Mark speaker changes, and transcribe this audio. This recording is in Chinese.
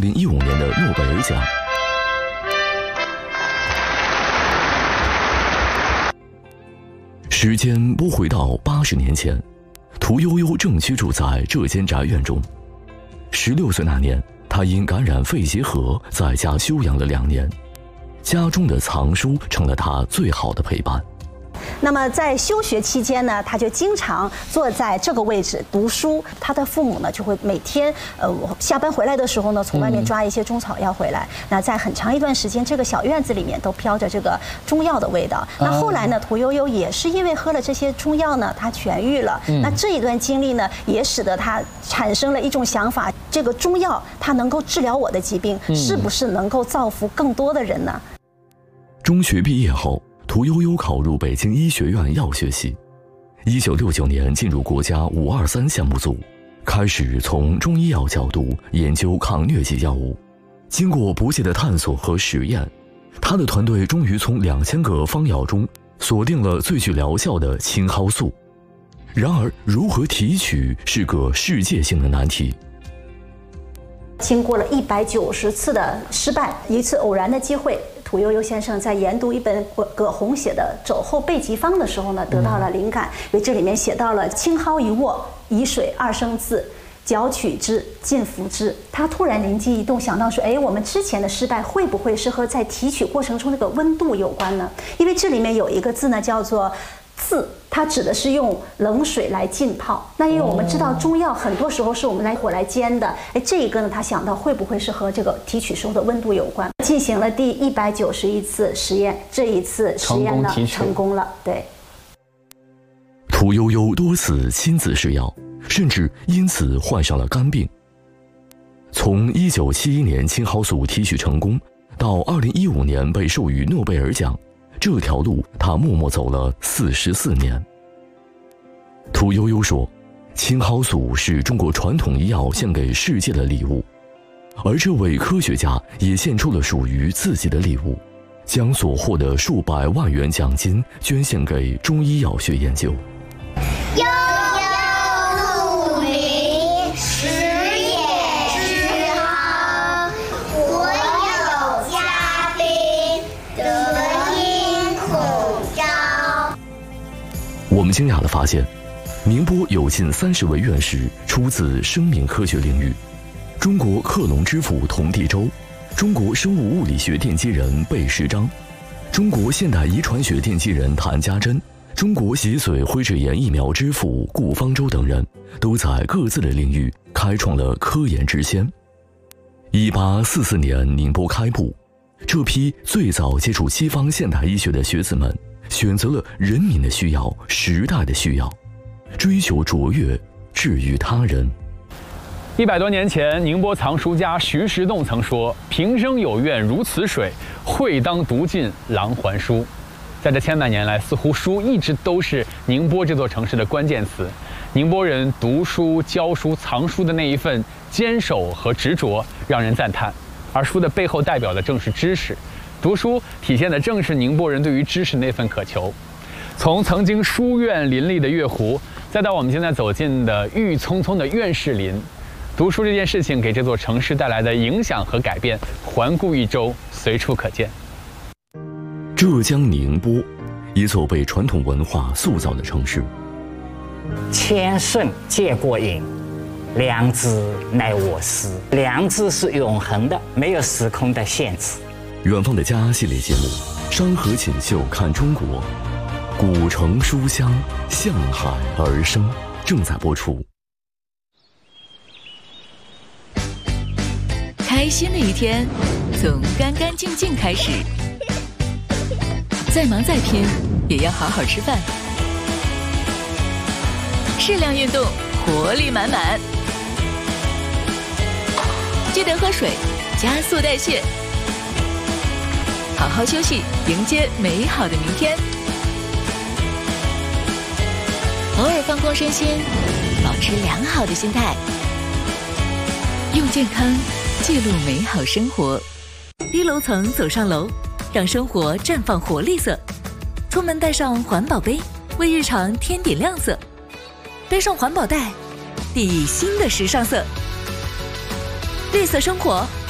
Speaker 1: 2015年的诺贝尔奖。时间拨回到80年前，屠呦呦正居住在这间宅院中。16岁那年，她因感染肺结核，在家休养了2年。家中的藏书成了她最好的陪伴。
Speaker 2: 那么在休学期间呢，他就经常坐在这个位置读书。他的父母呢，就会每天下班回来的时候呢，从外面抓一些中草药回来。那在很长一段时间，这个小院子里面都飘着这个中药的味道。那后来呢，屠呦呦也是因为喝了这些中药呢，她痊愈了。那这一段经历呢，也使得她产生了一种想法：这个中药它能够治疗我的疾病，是不是能够造福更多的人呢？
Speaker 1: 中学毕业后，屠呦呦考入北京医学院药学系。1969年进入国家523项目组，开始从中医药角度研究抗疟疾药物。经过不懈的探索和实验，他的团队终于从2000个方药中锁定了最具疗效的青蒿素。然而，如何提取是个世界性的难题。
Speaker 2: 经过了190次的失败，一次偶然的机会，屠呦呦先生在研读一本葛洪写的《肘后备急方》的时候呢，得到了灵感，因为这里面写到了青蒿一握，以水2升渍，绞取之，尽服之。他突然灵机一动，想到说，我们之前的失败会不会是和在提取过程中那个温度有关呢？因为这里面有一个字呢，叫做渍，它指的是用冷水来浸泡。那因为我们知道中药很多时候是我们来火来煎的，这一个呢，他想到会不会是和这个提取时候的温度有关？进行了第191次实验，这一次实验呢成功了。对，
Speaker 1: 屠呦呦多次亲自试药，甚至因此患上了肝病。从1971年青蒿素提取成功，到2015年被授予诺贝尔奖，这条路他默默走了44年。屠呦呦说，青蒿素是中国传统医药献给世界的礼物，而这位科学家也献出了属于自己的礼物，将所获的数百万元奖金捐献给中医药学研究。
Speaker 3: 悠悠鹿鸣，食野之蒿。我有嘉宾，得因孔召。
Speaker 1: 我们惊讶地发现，宁波有近30位院士出自生命科学领域。中国克隆之父童第周，中国生物物理学奠基人贝石章，中国现代遗传学奠基人谭家珍，中国脊髓灰质炎疫苗之父顾方舟等人，都在各自的领域开创了科研之先。1844年宁波开埠，这批最早接触西方现代医学的学子们，选择了人民的需要、时代的需要，追求卓越，治愈他人。
Speaker 4: 100多年前，宁波藏书家徐石栋曾说：“平生有愿如此水，会当读尽琅环书。”在这千百年来，似乎书一直都是宁波这座城市的关键词。宁波人读书、教书、藏书的那一份坚守和执着，让人赞叹。而书的背后代表的正是知识，读书体现的正是宁波人对于知识那份渴求。从曾经书院林立的月湖，再到我们现在走进的郁郁葱葱的院士林，读书这件事情给这座城市带来的影响和改变，环顾一周，随处可见。
Speaker 1: 浙江宁波，一座被传统文化塑造的城市。
Speaker 5: 千圣借过引，良知乃我师。良知是永恒的，没有时空的限制。
Speaker 1: 远方的家系列节目《山河锦绣看中国》，古城书香向海而生，正在播出。
Speaker 6: 开心的一天从干干净净开始，再忙再拼也要好好吃饭，适量运动，活力满满，记得喝水，加速代谢，好好休息，迎接美好的明天。偶尔放空身心，保持良好的心态，用健康记录美好生活。低楼层走上楼，让生活绽放活力色。出门带上环保杯，为日常添点亮色。背上环保袋，递新的时尚色。绿色生活，